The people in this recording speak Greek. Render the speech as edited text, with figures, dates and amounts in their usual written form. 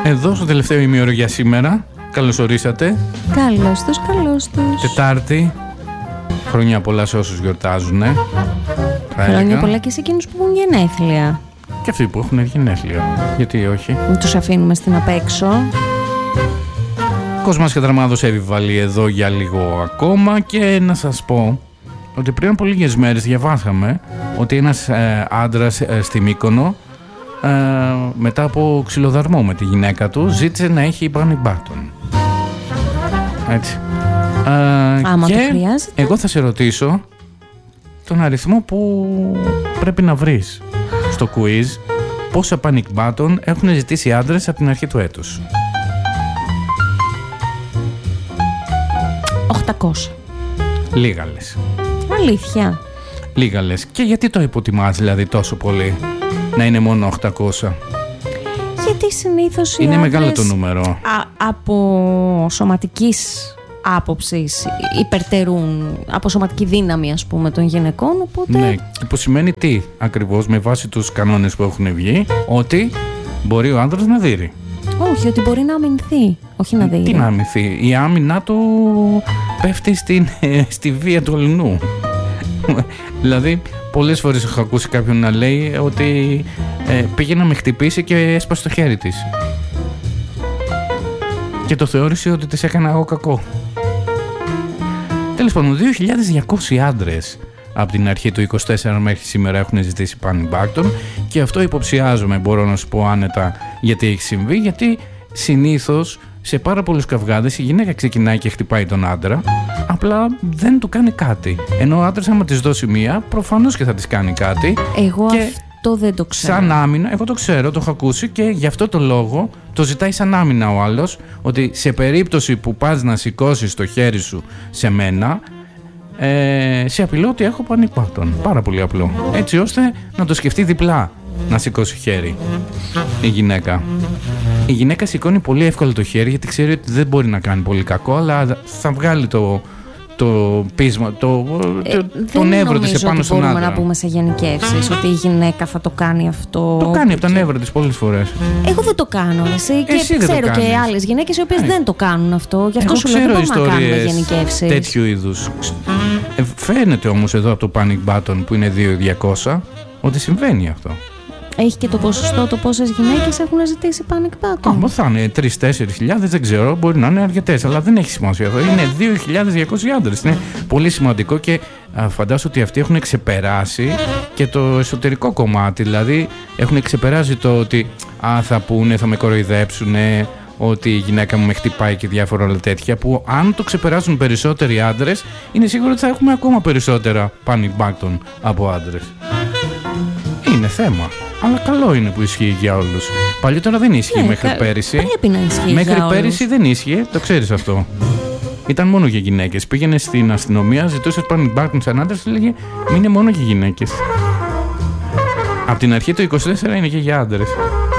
εδώ στο τελευταίο ημίωρο για σήμερα. Καλώς ορίσατε. Καλώς τους. Τετάρτη. Χρόνια πολλά σε όσους γιορτάζουν. Χρόνια πολλά και σε εκείνους που έχουν γενέθλια. Και αυτοί που έχουν γενέθλια. Γιατί όχι. Μην τους αφήνουμε στην απέξω. Κοσμάς Κατραμάδος έβιβαλει εδώ για λίγο ακόμα. Και να σας πω ότι πριν από λίγες μέρες διαβάσαμε ότι ένας άντρας στη Μύκονο, μετά από ξυλοδαρμό με τη γυναίκα του, ζήτησε να έχει panic button. Έτσι. Άμα και το χρειάζεται. εγώ θα σε ρωτήσω τον αριθμό που πρέπει να βρεις στο quiz. Πόσα panic button έχουν ζητήσει οι άντρες από την αρχή του έτους? 800. Λίγα λες. Αλήθεια. Λίγα λες. Και γιατί το υποτιμάς δηλαδή τόσο πολύ να είναι μόνο 800? Γιατί συνήθως οι είναι άντρες, μεγάλο το νούμερο. Από σωματικής άποψης υπερτερούν, από σωματική δύναμη ας πούμε των γυναικών, οπότε... Ναι, που σημαίνει τι ακριβώς με βάση τους κανόνες που έχουν βγει? Ότι μπορεί ο άντρας να δείρει. Όχι, ότι μπορεί να αμυνθεί, όχι να δείρει. Τι να αμυνθεί? Η άμυνά του πέφτει στη βία του αλληνού. Δηλαδή, πολλές φορές έχω ακούσει κάποιον να λέει ότι πήγε να με χτυπήσει και έσπασε το χέρι της. Και το θεώρησε ότι της έκανα εγώ κακό. Τέλος πάντων, 2.200 άντρες από την αρχή του 24 μέχρι σήμερα έχουν ζητήσει panic button, και αυτό υποψιάζομαι, μπορώ να σου πω άνετα γιατί έχει συμβεί, γιατί συνήθως σε πάρα πολλούς καυγάδες η γυναίκα ξεκινάει και χτυπάει τον άντρα, απλά δεν του κάνει κάτι. Ενώ ο άντρας, άμα της δώσει μία, προφανώς και θα της κάνει κάτι. Εγώ και αυτό δεν το ξέρω. Σαν άμυνα, εγώ το ξέρω, το έχω ακούσει, και γι' αυτό το λόγο το ζητάει σαν άμυνα ο άλλος, ότι σε περίπτωση που πας να σηκώσεις το χέρι σου σε μένα, σε απειλώ ότι έχω panic button. Πάρα πολύ απλό. Έτσι ώστε να το σκεφτεί διπλά να σηκώσει χέρι η γυναίκα. Η γυναίκα σηκώνει πολύ εύκολα το χέρι, γιατί ξέρει ότι δεν μπορεί να κάνει πολύ κακό, αλλά θα βγάλει το πείσμα, το νεύρο της επάνω στον άντρα. Δεν μπορούμε να πούμε σε γενικεύσεις ότι η γυναίκα θα το κάνει αυτό. Το κάνει από τα νεύρα της πολλές φορές. Εγώ δεν το κάνω, εσύ και ξέρω και άλλες γυναίκες οι οποίες δεν το κάνουν αυτό. Γι' αυτό εγώ σου λέω δεν μπορούμε να κάνουμε ιστορίες γενικεύσεις. τέτοιου είδους. Φαίνεται όμως εδώ από το panic button που είναι 2.200 ότι συμβαίνει αυτό. Έχει και το ποσοστό το πόσες γυναίκες έχουν ζητήσει panic button. Θα είναι 3-4 χιλιάδες, δεν ξέρω, μπορεί να είναι αρκετές, αλλά δεν έχει σημασία αυτό. Είναι 2.200 άντρες. Είναι πολύ σημαντικό, και φαντάζομαι ότι αυτοί έχουν ξεπεράσει και το εσωτερικό κομμάτι. Δηλαδή έχουν ξεπεράσει το ότι θα πούνε, θα με κοροϊδέψουνε, ότι η γυναίκα μου με χτυπάει και διάφορα άλλα τέτοια, που αν το ξεπεράσουν περισσότεροι άντρες, είναι σίγουρο ότι θα έχουμε ακόμα περισσότερα panic button από άντρες. Είναι θέμα. Αλλά καλό είναι που ισχύει για όλους. Παλιότερα δεν ίσχυε μέχρι πέρυσι. Πρέπει να ισχύει μέχρι για πέρυσι όλους. δεν ίσχυε, το ξέρεις αυτό. Ήταν μόνο για γυναίκες. Πήγαινε στην αστυνομία, ζητούσε panic button σαν άντρες, και λέγε μην είναι μόνο για γυναίκες. Από την αρχή το 24 είναι και για άντρες.